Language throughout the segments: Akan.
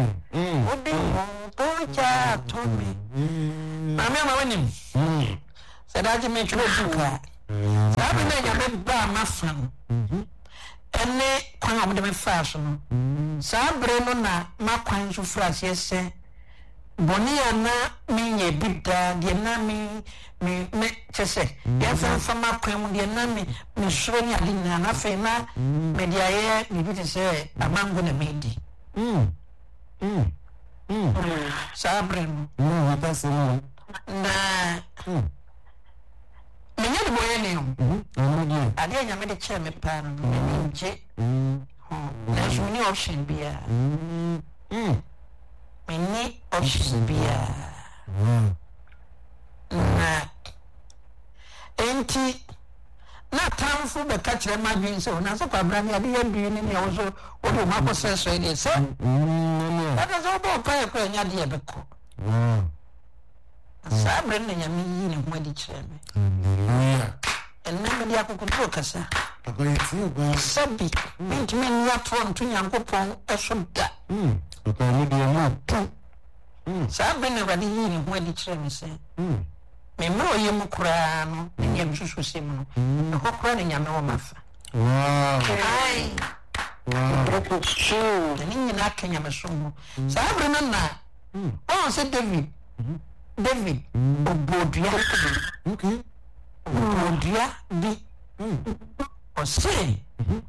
Odi boja tomi. Mama wenim. Sadaji me chwo buka. Sabi na nyame ba mafan. Ene kwan amde me faso no. Sabre no na makwan so frase ese. Boni ana menye bida de na me chese. Ya fa makwan mu de na me suro nya de na fe na me de aye ni bi se amango na medi. Sabre no. No, what is it? Na menye de boye ne ade nyame de che me pa no nje na juni option bia menye option bia na enti na tamfu be ka kire madwin so na so kwabra ne ade yan bi ne ne wo so wo do ma ko so e de se ade so bo pa e ko nya de be ko Sabre na nyame yi ne ho adi kire me. Hallelujah. Enna me dia kokoto kasa. Akoyeti ba. Sabi, mentime ni ato nto Nyankopon eso da. Papa ni dia ma tu. Sabre na badi yi ne ho adi kire me se. Me mro ye mu kura no, ne yam susu sem no. Ne ho kura ne nyame wo mafa. Wow. Ai. Wow. Ni nyina ka nyame so mo. Sabre na oh se David. David Obodia. Okay. Obodia bi. O se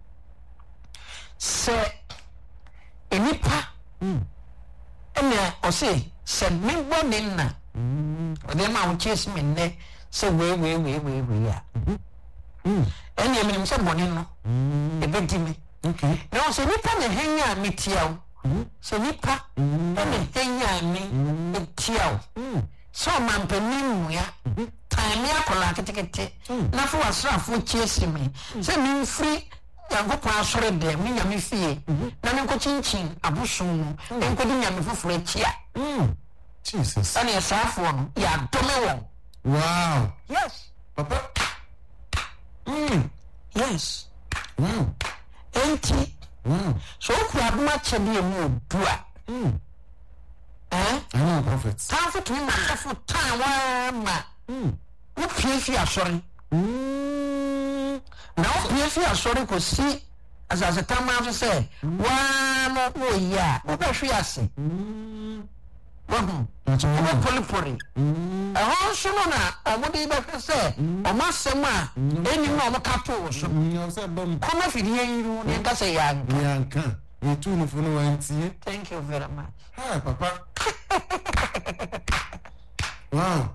enipa ene o se me body na o de ma wo chase me ne se we ya ene me se body no e be di me. Okay. No se nipa ne henya metiaw se nipa ene henya me metiaw so mampanin ya time akola ketekete na fo asrafo chase me se me free Yankopon asore de me nyame fie na me ko chinchin abosom no enko di nyame foforo achia Jesus. ani asafo no ya dome won. Wow. Yes Papa. yes Wow. so ku aduma chede mu odua I know prophet. Tanfo to na safo tan wa ma wo pie asore na wo pie asore ko si asase tamma so say wa no ya wo be hwe ase polipori so no na omode be say o masem a eni no mo kato so kono fidi yiru ne ka say yanka etu no fo no wantie. Thank you very much. Hi papa. Wow.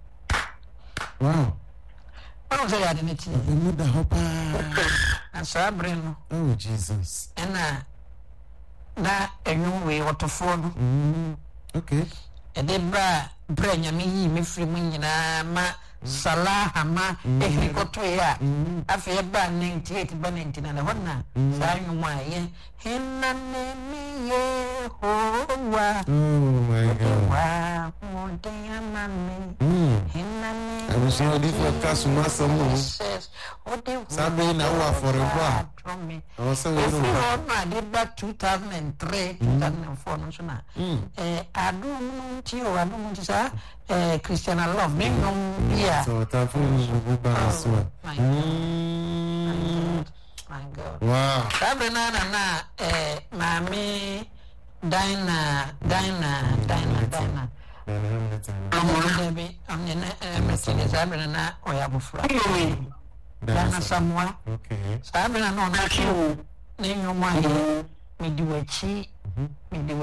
I say I didn't see. The mother hopa. And Sabre no. Oh Jesus. And na enyu we watofo no. Okay. E de bra nyame yi me firi mu nyina ma salaha ma ehikoto ya afi ba 98 ba 99 honna sa nyu aye hinane mi ye howa. Oh my God. Wa modenya mami hinane I was ready for Kasuma Samu. Sabe na wa forever. I was saying I did that 2003 2004 no so na adu ti sa Christian Love me no bia so ta fu bu ba so. My God. Wow. Sabe na mami Dina Debbie, I'm in Mercedes Sabrina or Yabufra. Dana Samoa. Okay. Sabrina no na name your money. Me do a chi, me do